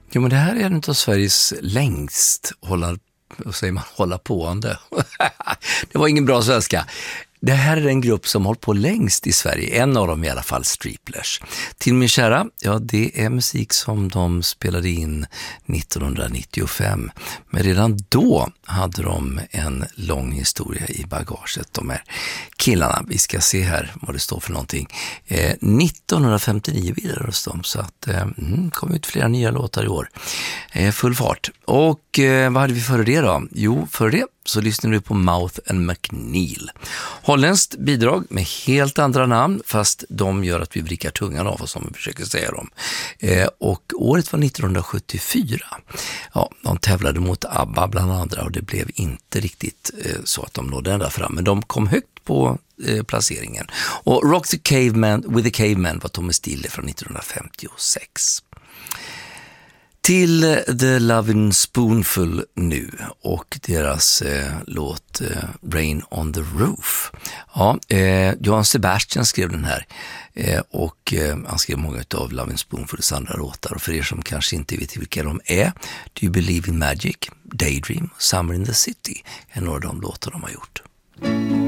Jo, men det här är en av Sveriges längst hålla påande. Det var ingen bra svenska. Det här är en grupp som hållit på längst i Sverige. En av dem i alla fall, Streeplers. Till min kära, ja, det är musik som de spelade in 1995. Men redan då hade de en lång historia i bagaget. De här killarna, vi ska se här vad det står för någonting. 1959 bildades de, så att kom ut flera nya låtar i år. Full fart. Och vad hade vi före det då? Jo, före det så lyssnade vi på Mouth and McNeil. Holländskt bidrag med helt andra namn, fast de gör att vi vrickar tungan av oss om vi försöker säga dem. Och året var 1974. Ja, de tävlade mot ABBA bland andra och det blev inte riktigt så att de nådde ända fram, men de kom högt på placeringen. Och Rock the Caveman with the Caveman var Thomas Dille från 1956. Till The Lovin' Spoonful nu och deras låt Rain on the Roof. Ja, Johann Sebastian skrev den här och han skrev många av Lovin' Spoonfuls andra låtar. Och för er som kanske inte vet vilka de är, Do You Believe in Magic, Daydream, Summer in the City är några av de låtar de har gjort.